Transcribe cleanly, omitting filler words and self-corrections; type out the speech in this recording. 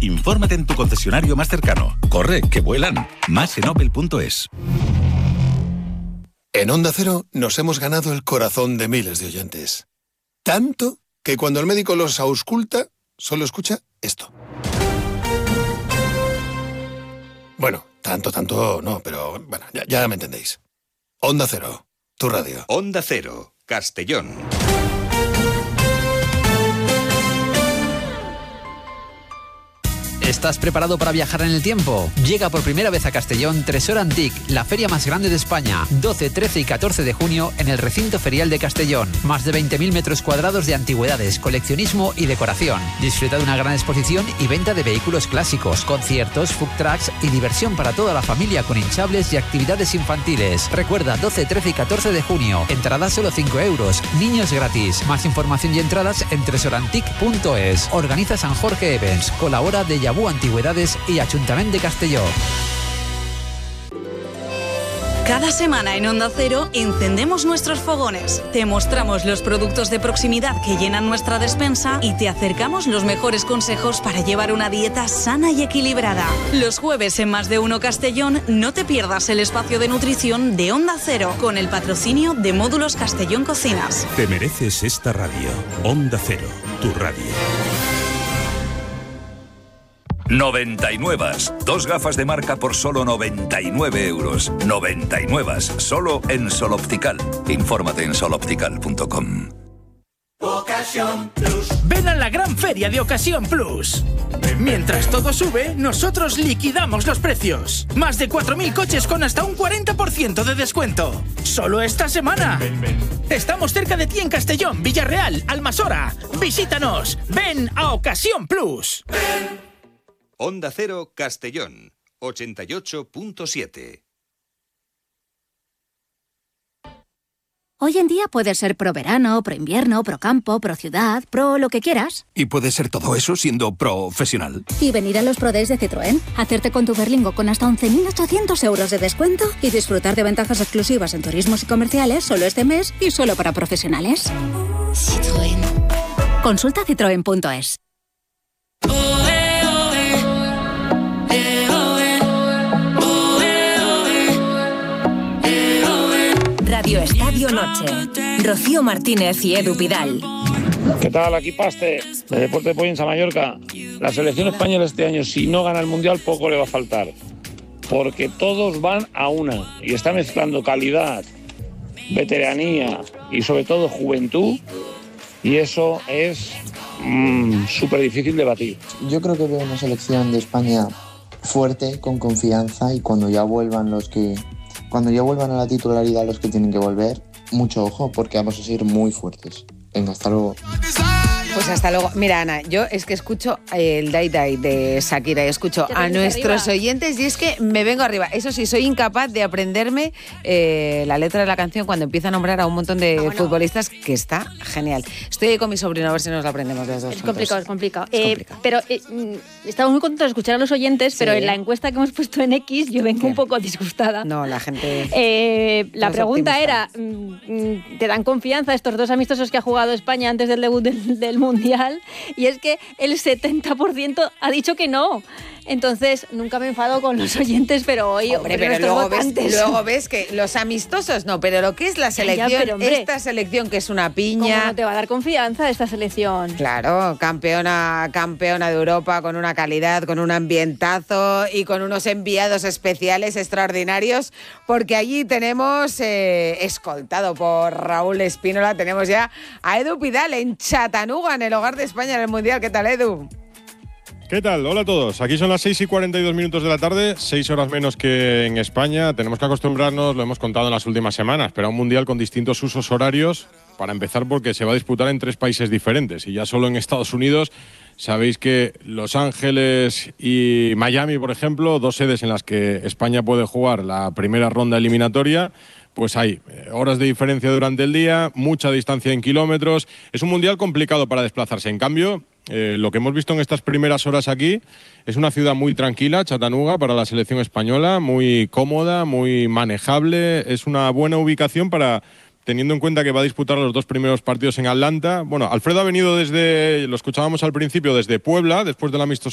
Infórmate en tu concesionario más cercano. Corre, que vuelan. Más en opel.es. En Onda Cero nos hemos ganado el corazón de miles de oyentes. Tanto que cuando el médico los ausculta, solo escucha esto. Bueno, tanto no, pero bueno, ya me entendéis. Onda Cero, tu radio. Onda Cero, Castellón. ¿Estás preparado para viajar en el tiempo? Llega por primera vez a Castellón Tresor Antique, la feria más grande de España, 12, 13 y 14 de junio en el recinto ferial de Castellón. Más de 20.000 metros cuadrados de antigüedades, coleccionismo y decoración. Disfruta de una gran exposición y venta de vehículos clásicos, conciertos, food trucks y diversión para toda la familia con hinchables y actividades infantiles. Recuerda, 12, 13 y 14 de junio. Entradas solo 5 euros. Niños gratis. Más información y entradas en tresorantic.es. Organiza San Jorge Events. Colabora de Yabú Antigüedades y Ayuntamiento de Castelló. Cada semana en Onda Cero encendemos nuestros fogones, te mostramos los productos de proximidad que llenan nuestra despensa y te acercamos los mejores consejos para llevar una dieta sana y equilibrada. Los jueves en Más de Uno Castellón no te pierdas el espacio de nutrición de Onda Cero con el patrocinio de Módulos Castellón Cocinas. Te mereces esta radio. Onda Cero, tu radio. 99. 2 gafas de marca por solo 99 euros. 99. Solo en Sol Optical. Infórmate en soloptical.com. Ocasión Plus. Ven a la gran feria de Ocasión Plus. Mientras todo sube, nosotros liquidamos los precios. Más de 4.000 coches con hasta un 40% de descuento. Solo esta semana. Estamos cerca de ti en Castellón, Villarreal, Almasora. Visítanos. Ven a Ocasión Plus. Onda Cero, Castellón, 88.7. Hoy en día puedes ser pro verano, pro invierno, pro campo, pro ciudad, pro lo que quieras. Y puedes ser todo eso siendo profesional. Y venir a los Pro Days de Citroën, hacerte con tu Berlingo con hasta 11.800 euros de descuento y disfrutar de ventajas exclusivas en turismos y comerciales solo este mes y solo para profesionales. Citroën. Consulta citroen.es. Radio Estadio Noche. Rocío Martínez y Edu Pidal. ¿Qué tal? Aquí Paste, de Deporte de Poyensa, Mallorca. La selección española este año, si no gana el Mundial, poco le va a faltar. Porque todos van a una y está mezclando calidad, veteranía y sobre todo juventud. Y eso es súper difícil de batir. Yo creo que veo una selección de España fuerte, con confianza, y cuando ya vuelvan a la titularidad los que tienen que volver, mucho ojo, porque vamos a seguir muy fuertes. Venga, hasta luego. Pues hasta luego. Mira, Ana, yo es que escucho el Dai Dai de Shakira y escucho a nuestros oyentes y es que me vengo arriba. Eso sí, soy incapaz de aprenderme la letra de la canción cuando empieza a nombrar a un montón de futbolistas, que está genial. Estoy ahí con mi sobrino a ver si nos la aprendemos los dos. Es complicado. Pero estamos muy contentos de escuchar a los oyentes, sí. Pero en la encuesta que hemos puesto en X yo vengo un poco disgustada. No, la gente... la pregunta era, ¿te dan confianza estos dos amistosos que ha jugado España antes del debut del Mundial? Y es que el 70% ha dicho que no. Entonces, nunca me enfado con los oyentes, pero hoy... Hombre, pero luego ves que los amistosos no, pero lo que es la selección, esta selección que es una piña... ¿Cómo no te va a dar confianza esta selección? Claro, campeona de Europa, con una calidad, con un ambientazo y con unos enviados especiales extraordinarios, porque allí tenemos, escoltado por Raúl Espínola, tenemos ya a Edu Pidal en Chattanooga, en el hogar de España en el Mundial. ¿Qué tal, Edu? ¿Qué tal? Hola a todos. Aquí son las 6:42 de la tarde, 6 horas menos que en España. Tenemos que acostumbrarnos, lo hemos contado en las últimas semanas, pero a un mundial con distintos usos horarios, para empezar porque se va a disputar en 3 países diferentes. Y ya solo en Estados Unidos sabéis que Los Ángeles y Miami, por ejemplo, 2 sedes en las que España puede jugar la primera ronda eliminatoria, pues hay horas de diferencia durante el día, mucha distancia en kilómetros. Es un mundial complicado para desplazarse. En cambio, lo que hemos visto en estas primeras horas aquí es una ciudad muy tranquila, Chattanooga, para la selección española, muy cómoda, muy manejable. Es una buena ubicación para, teniendo en cuenta que va a disputar los 2 primeros partidos en Atlanta. Bueno, Alfredo ha venido lo escuchábamos al principio, desde Puebla, después del amistoso